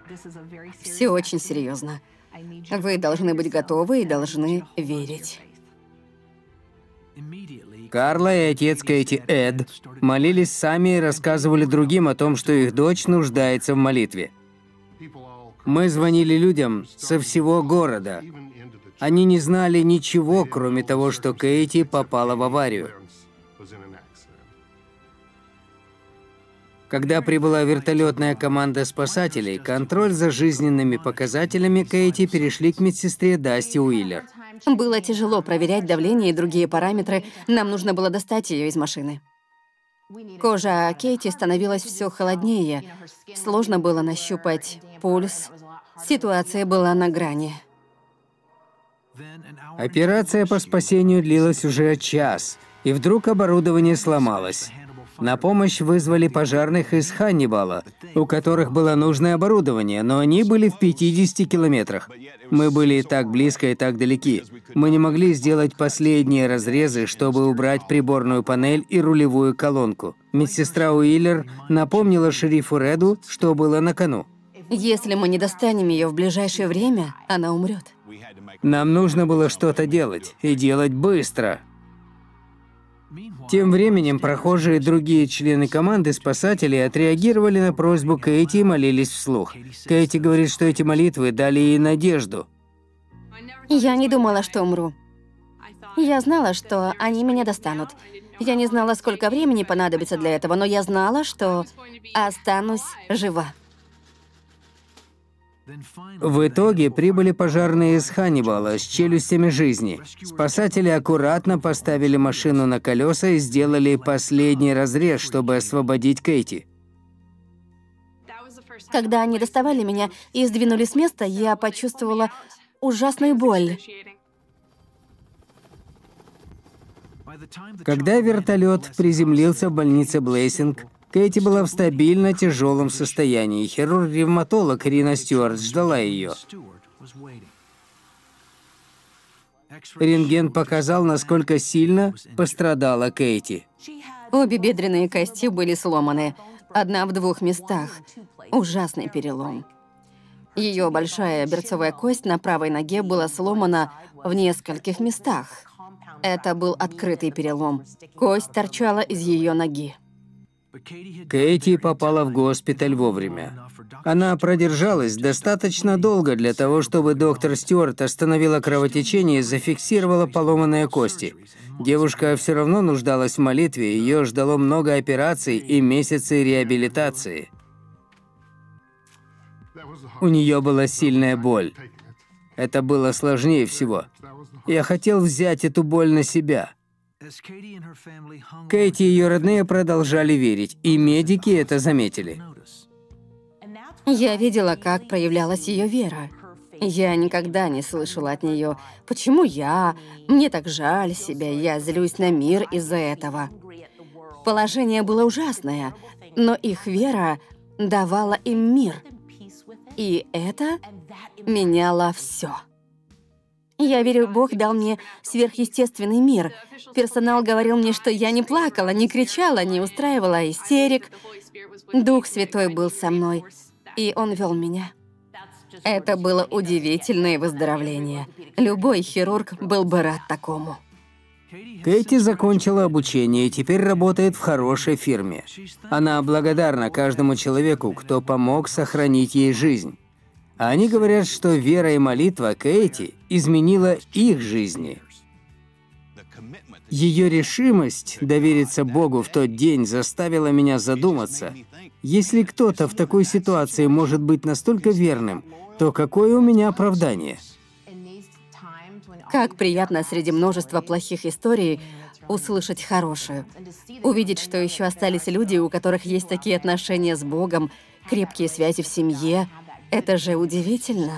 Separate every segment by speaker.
Speaker 1: Все очень серьезно. Вы должны быть готовы и должны верить.
Speaker 2: Карла и отец Кейти Эд молились сами и рассказывали другим о том, что их дочь нуждается в молитве. Мы звонили людям со всего города. Они не знали ничего, кроме того, что Кейти попала в аварию. Когда прибыла вертолетная команда спасателей, контроль за жизненными показателями Кейти перешли к медсестре Дасти Уиллер.
Speaker 1: Было тяжело проверять давление и другие параметры. Нам нужно было достать ее из машины. Кожа Кейти становилась все холоднее. Сложно было нащупать пульс. Ситуация была на грани.
Speaker 2: Операция по спасению длилась уже час, и вдруг оборудование сломалось. На помощь вызвали пожарных из Ханнибала, у которых было нужное оборудование, но они были в 50 километрах. Мы были так близко и так далеки. Мы не могли сделать последние разрезы, чтобы убрать приборную панель и рулевую колонку. Медсестра Уиллер напомнила шерифу Реду, что было на кону.
Speaker 1: Если мы не достанем ее в ближайшее время, она умрет.
Speaker 2: Нам нужно было что-то делать, и делать быстро. Тем временем прохожие и другие члены команды спасателей отреагировали на просьбу Кейти и молились вслух. Кейти говорит, что эти молитвы дали ей надежду.
Speaker 1: Я не думала, что умру. Я знала, что они меня достанут. Я не знала, сколько времени понадобится для этого, но я знала, что останусь жива.
Speaker 2: В итоге прибыли пожарные из Ханнибала с челюстями жизни. Спасатели аккуратно поставили машину на колеса и сделали последний разрез, чтобы освободить Кейти.
Speaker 1: Когда они доставали меня и сдвинули с места, я почувствовала ужасную боль.
Speaker 2: Когда вертолет приземлился в больнице Блейсинг, Кейти была в стабильно тяжелом состоянии. Хирург-ревматолог Рина Стюарт ждала ее. Рентген показал, насколько сильно пострадала Кейти.
Speaker 1: Обе бедренные кости были сломаны. Одна в 2 местах. Ужасный перелом. Ее большая берцовая кость на правой ноге была сломана в нескольких местах. Это был открытый перелом. Кость торчала из ее ноги.
Speaker 2: Кейти попала в госпиталь вовремя. Она продержалась достаточно долго для того, чтобы доктор Стюарт остановила кровотечение и зафиксировала поломанные кости. Девушка все равно нуждалась в молитве, ее ждало много операций и месяцы реабилитации. У нее была сильная боль. Это было сложнее всего. Я хотел взять эту боль на себя. Кейти и ее родные продолжали верить, и медики это заметили.
Speaker 1: Я видела, как проявлялась ее вера. Я никогда не слышала от нее: «Почему я? Мне так жаль себя, я злюсь на мир из-за этого». Положение было ужасное, но их вера давала им мир. И это меняло все. Я верю, Бог дал мне сверхъестественный мир. Персонал говорил мне, что я не плакала, не кричала, не устраивала истерик. Дух Святой был со мной, и Он вел меня. Это было удивительное выздоровление. Любой хирург был бы рад такому.
Speaker 2: Кейти закончила обучение и теперь работает в хорошей фирме. Она благодарна каждому человеку, кто помог сохранить ей жизнь. А они говорят, что вера и молитва Кейти изменила их жизни. Ее решимость довериться Богу в тот день заставила меня задуматься. Если кто-то в такой ситуации может быть настолько верным, то какое у меня оправдание?
Speaker 1: Как приятно среди множества плохих историй услышать хорошую. Увидеть, что еще остались люди, у которых есть такие отношения с Богом, крепкие связи в семье. Это же удивительно.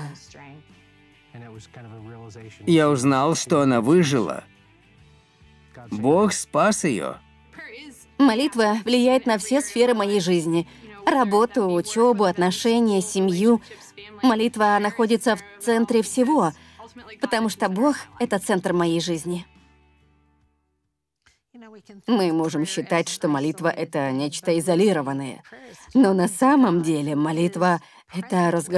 Speaker 2: Я узнал, что она выжила. Бог спас ее.
Speaker 1: Молитва влияет на все сферы моей жизни. Работу, учебу, отношения, семью. Молитва находится в центре всего, потому что Бог — это центр моей жизни. Мы можем считать, что молитва — это нечто изолированное. Но на самом деле молитва — это разговор